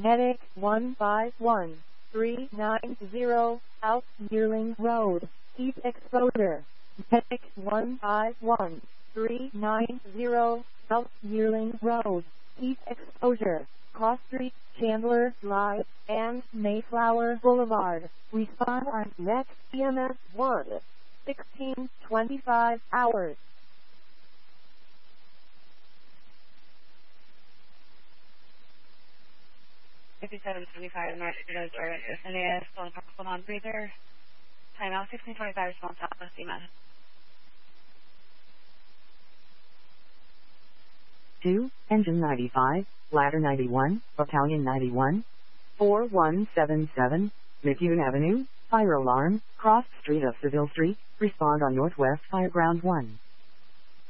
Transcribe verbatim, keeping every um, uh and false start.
Medic one five one three nine zero, South Yearling Road, Heat Exposure. Medic one five one three nine zero, South Yearling Road, Heat Exposure. Cross Street, Chandler Drive, and Mayflower Boulevard. Respond on next E M S one, sixteen twenty-five hours. fifty-seven twenty-five North Street, N A S, phone on breather. Timeout sixteen twenty-five, response out, C M S. two, Engine ninety-five, Ladder ninety-one, Battalion ninety-one, four one seven seven, McCune Avenue, fire alarm, cross street of Seville Street, respond on Northwest Fireground one.